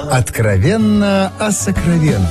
Откровенно о сокровенном.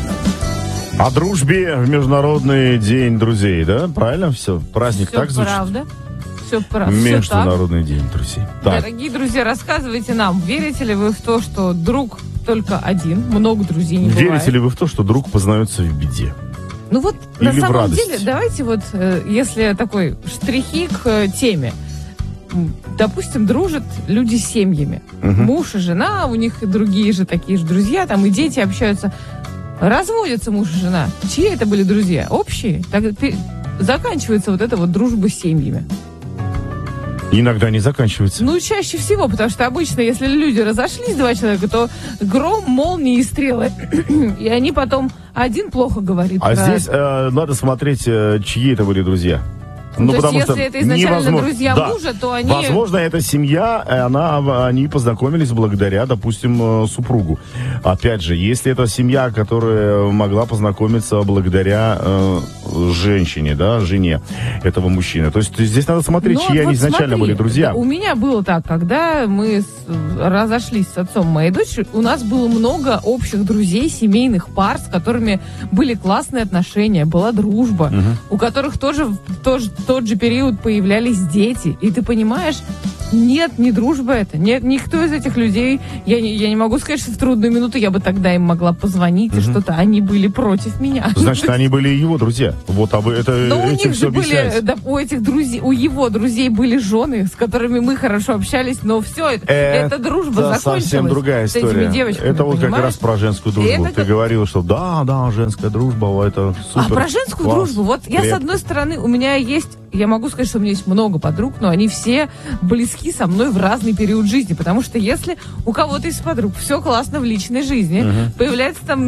О дружбе в Международный день друзей, да? Правильно все? Праздник Все так звучит? правда. Все правда. Международный день друзей. Так. Дорогие друзья, рассказывайте нам, верите ли вы в то, что друг только один, много друзей не бывает? Верите ли вы в то, что друг познается в беде? Ну вот, Или на в самом радости? деле, давайте вот, если такой штрихи к теме. Допустим, дружат люди с семьями. Муж и жена, у них и другие же такие же друзья, там и дети общаются. Разводятся муж и жена. Чьи это были друзья? Общие? Так заканчивается вот эта вот дружба с семьями. Иногда не заканчивается. Ну, чаще всего, потому что обычно, если люди разошлись, два человека, то гром, молнии и стрелы. И они потом один плохо говорит. А здесь надо смотреть, чьи это были друзья. Ну, то есть, если это изначально невозможно. друзья Да. мужа, то они... Возможно, эта семья, они познакомились благодаря, допустим, супругу. Опять же, если это семья, которая могла познакомиться благодаря женщине, да, жене этого мужчины. То есть здесь надо смотреть, Ну, чьи вот они изначально смотри, были друзья. У меня было так, когда мы разошлись с отцом моей дочери, у нас было много общих друзей, семейных пар, с которыми были классные отношения, была дружба, у которых тоже в тот же период появлялись дети. И ты понимаешь, нет, не дружба это. Нет, никто из этих людей, я не могу сказать, что в трудную минуту я бы тогда им могла позвонить и что-то. Они были против меня. Значит, они были его друзья. Вот, а вы это Но у этим них все же были, объясняете. да, у этих друзей, у его друзей были жены, с которыми мы хорошо общались, но все, эта дружба закончилась. Совсем другая с этими история. девочками, Это вот как понимаешь? раз про женскую дружбу. Это Ты говорила, что да, женская дружба, это супер. А про женскую класс, дружбу, вот я с крепко. одной стороны, у меня есть, я могу сказать, что у меня есть много подруг, но они все близки со мной в разный период жизни, потому что если у кого-то из подруг все классно в личной жизни, появляется там,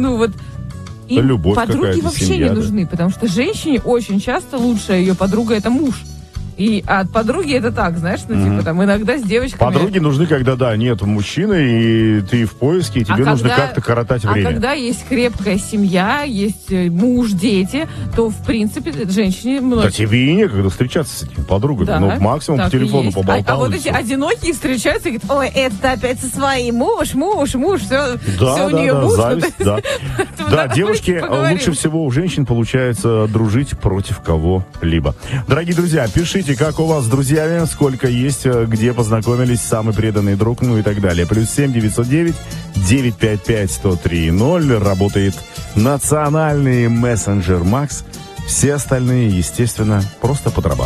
им Любовь подруги какая-то, вообще семья, не да. нужны, потому что женщине очень часто лучшая ее подруга это муж. И от подруги это так, знаешь, типа там иногда с девочками... Подруги нужны, когда, нет мужчины, и ты в поиске, и тебе нужно как-то коротать время. А когда есть крепкая семья, есть муж, дети, то, в принципе, женщине... Да тебе и некогда встречаться с этими подругами. Да, Максимум по так и телефону есть. поболтал. А вот и эти всё. одинокие встречаются и говорят, ой, это опять со своим муж, все Да, у нее муж. зависть, да. Да, давайте девушки, поговорим. лучше всего у женщин получается дружить против кого-либо. Дорогие друзья, пишите, как у вас с друзьями, сколько есть, где познакомились, самый преданный друг, и так далее. +7 909 955 1030. Работает национальный мессенджер Макс. Все остальные, естественно, просто подрабатывают.